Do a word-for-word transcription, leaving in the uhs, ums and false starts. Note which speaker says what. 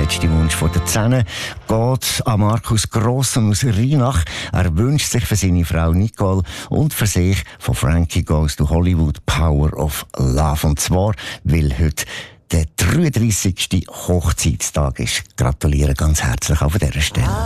Speaker 1: letzte Wunsch von der Zähne geht an Markus Grossen aus Rheinach. Er wünscht sich für seine Frau Nicole und für sich von Frankie Goes to Hollywood Power of Love. Und zwar, weil heute der dreiunddreissigste Hochzeitstag ist. Gratuliere ganz herzlich auch von dieser Stelle.